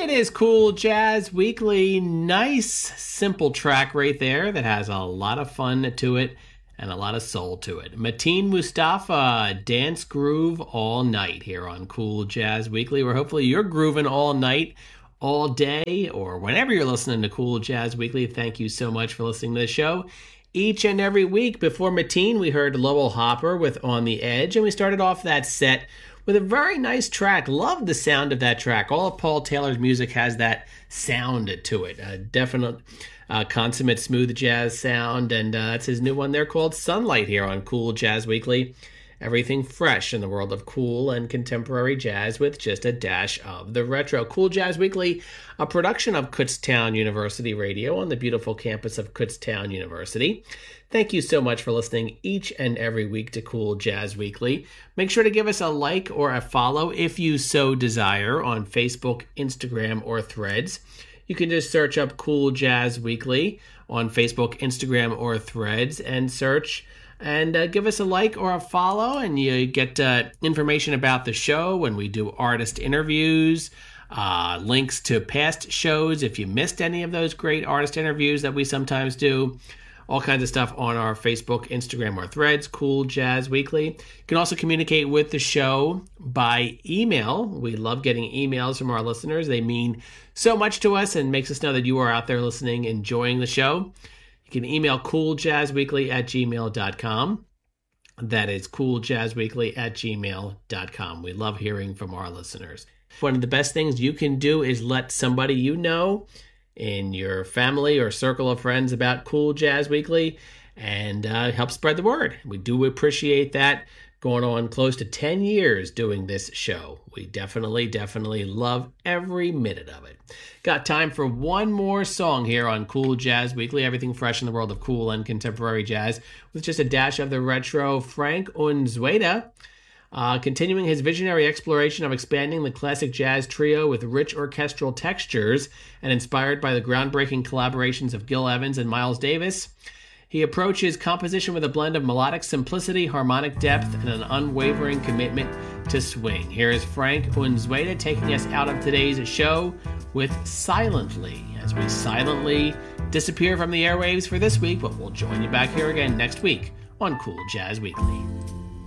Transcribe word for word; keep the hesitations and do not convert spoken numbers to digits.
It is Cool Jazz Weekly. Nice, simple track right there that has a lot of fun to it and a lot of soul to it. Mateen Mustafa, Dance Groove All Night here on Cool Jazz Weekly, where hopefully you're grooving all night, all day, or whenever you're listening to Cool Jazz Weekly. Thank you so much for listening to the show. Each and every week before Mateen, we heard Lowell Hopper with On the Edge, and we started off that set with a very nice track. Love the sound of that track. All of Paul Taylor's music has that sound to it. A definite uh, consummate smooth jazz sound, and uh, that's his new one there called Sunlight here on Cool Jazz Weekly. Everything fresh in the world of cool and contemporary jazz with just a dash of the retro. Cool Jazz Weekly, a production of Kutztown University Radio on the beautiful campus of Kutztown University. Thank you so much for listening each and every week to Cool Jazz Weekly. Make sure to give us a like or a follow if you so desire on Facebook, Instagram, or Threads. You can just search up Cool Jazz Weekly on Facebook, Instagram, or Threads and search and uh, give us a like or a follow, and you get uh, information about the show when we do artist interviews, uh, links to past shows if you missed any of those great artist interviews that we sometimes do. All kinds of stuff on our Facebook, Instagram, or Threads, Cool Jazz Weekly. You can also communicate with the show by email. We love getting emails from our listeners. They mean so much to us and makes us know that you are out there listening, enjoying the show. You can email cooljazzweekly at gmail dot com. That is cooljazzweekly at gmail dot com. We love hearing from our listeners. One of the best things you can do is let somebody you know in your family or circle of friends about Cool Jazz Weekly and uh, help spread the word. We do appreciate that. Going on close to ten years doing this show. We definitely, definitely love every minute of it. Got time for one more song here on Cool Jazz Weekly. Everything fresh in the world of cool and contemporary jazz with just a dash of the retro. Frank Unzueta, uh, continuing his visionary exploration of expanding the classic jazz trio with rich orchestral textures and inspired by the groundbreaking collaborations of Gil Evans and Miles Davis. He approaches composition with a blend of melodic simplicity, harmonic depth, and an unwavering commitment to swing. Here is Frank Unzueta taking us out of today's show with Silently, as we silently disappear from the airwaves for this week, but we'll join you back here again next week on Cool Jazz Weekly.